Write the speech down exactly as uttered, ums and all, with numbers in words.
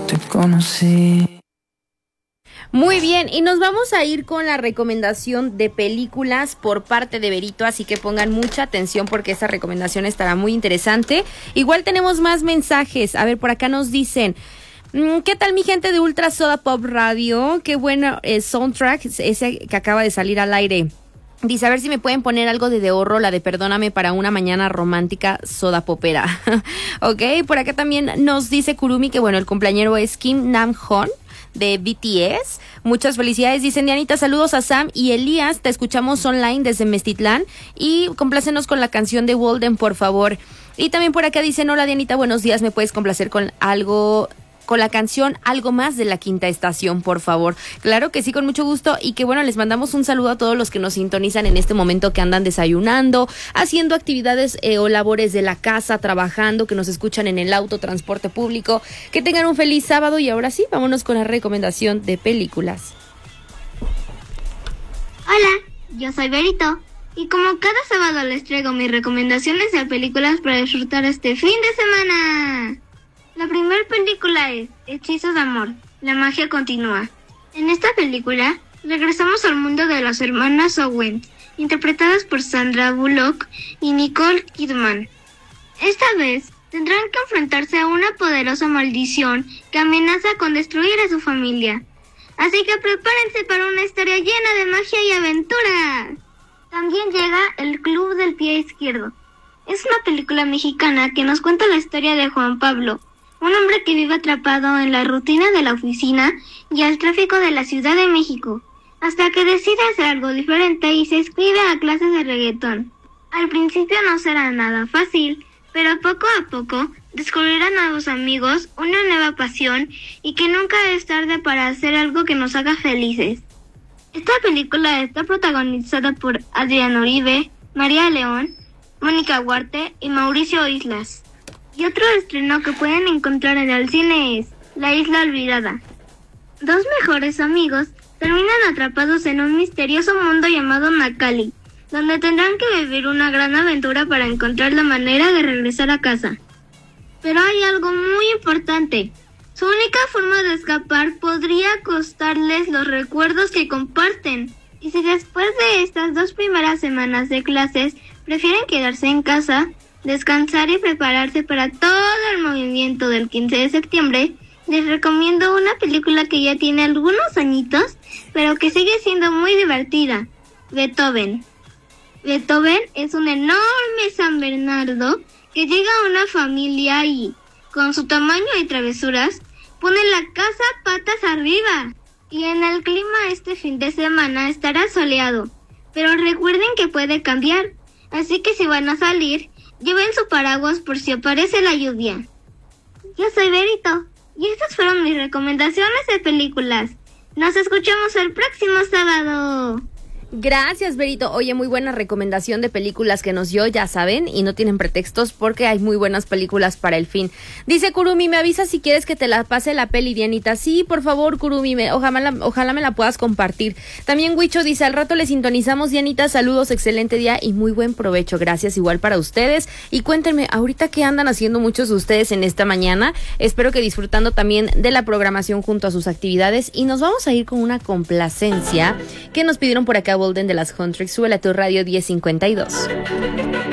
te conocí. Muy bien, y nos vamos a ir con la recomendación de películas por parte de Berito, así que pongan mucha atención porque esta recomendación estará muy interesante. Igual tenemos más mensajes. A ver, por acá nos dicen: ¿qué tal mi gente de Ultra Soda Pop Radio? Qué bueno el soundtrack ese que acaba de salir al aire. Dice, a ver si me pueden poner algo de The Horror, la de Perdóname para una mañana romántica soda popera. Ok, por acá también nos dice Kurumi que bueno, el cumpleañero es Kim Nam-hoon de B T S. Muchas felicidades, dicen Dianita, saludos a Sam y Elías, te escuchamos online desde Mestitlán y complácenos con la canción de Walden, por favor. Y también por acá dicen, hola Dianita, buenos días, ¿me puedes complacer con algo, con la canción Algo Más de La Quinta Estación, por favor? Claro que sí, con mucho gusto, y que bueno, les mandamos un saludo a todos los que nos sintonizan en este momento, que andan desayunando, haciendo actividades eh, o labores de la casa, trabajando, que nos escuchan en el auto, transporte público. Que tengan un feliz sábado, y ahora sí, vámonos con la recomendación de películas. Hola, yo soy Berito, y como cada sábado les traigo mis recomendaciones de películas para disfrutar este fin de semana. La primera película es Hechizos de Amor, la magia continúa. En esta película, regresamos al mundo de las hermanas Owen, interpretadas por Sandra Bullock y Nicole Kidman. Esta vez, tendrán que enfrentarse a una poderosa maldición que amenaza con destruir a su familia. Así que prepárense para una historia llena de magia y aventura. También llega El Club del Pie Izquierdo. Es una película mexicana que nos cuenta la historia de Juan Pablo, un hombre que vive atrapado en la rutina de la oficina y el tráfico de la Ciudad de México, hasta que decide hacer algo diferente y se inscribe a clases de reggaetón. Al principio no será nada fácil, pero poco a poco descubrirá nuevos amigos, una nueva pasión y que nunca es tarde para hacer algo que nos haga felices. Esta película está protagonizada por Adrián Uribe, María León, Mónica Huarte y Mauricio Islas. Y otro estreno que pueden encontrar en el cine es La Isla Olvidada. Dos mejores amigos terminan atrapados en un misterioso mundo llamado Nakali, donde tendrán que vivir una gran aventura para encontrar la manera de regresar a casa. Pero hay algo muy importante. Su única forma de escapar podría costarles los recuerdos que comparten. Y si después de estas dos primeras semanas de clases prefieren quedarse en casa, descansar y prepararse para todo el movimiento del quince de septiembre, les recomiendo una película que ya tiene algunos añitos, pero que sigue siendo muy divertida: Beethoven. Beethoven es un enorme San Bernardo que llega a una familia y, con su tamaño y travesuras, pone la casa patas arriba. Y en el clima este fin de semana estará soleado, pero recuerden que puede cambiar, así que si van a salir, lleven su paraguas por si aparece la lluvia. Yo soy Berito, y estas fueron mis recomendaciones de películas. Nos escuchamos el próximo sábado. Gracias, Berito. Oye, muy buena recomendación de películas que nos dio, ya saben, y no tienen pretextos porque hay muy buenas películas para el fin. Dice Kurumi, me avisas si quieres que te la pase la peli, Dianita. Sí, por favor, Kurumi, me, ojalá, ojalá me la puedas compartir. También Huicho dice, al rato le sintonizamos, Dianita, saludos, excelente día y muy buen provecho. Gracias, igual para ustedes. Y cuéntenme, ahorita qué andan haciendo muchos de ustedes en esta mañana. Espero que disfrutando también de la programación junto a sus actividades, y nos vamos a ir con una complacencia que nos pidieron por acá Golden de las Huntrix. Súbela a tu radio diez cincuenta y dos.